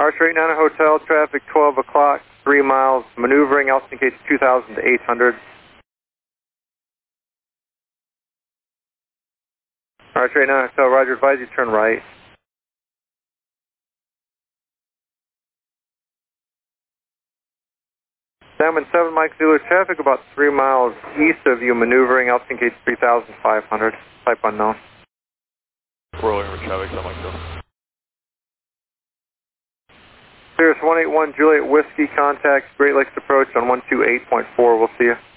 Arch 89 Hotel, traffic 12 o'clock, 3 miles, maneuvering, Elston Gate 2,800. Arch 89 Hotel, roger, advise you turn right. Salmon 7 Mike Zulu, traffic about 3 miles east of you, maneuvering, Elston Gate 3,500, type unknown. Rolling over traffic, 7 Mike Zulu. Cirrus 181 Juliet Whiskey, contact Great Lakes approach on 128.4, we'll see you.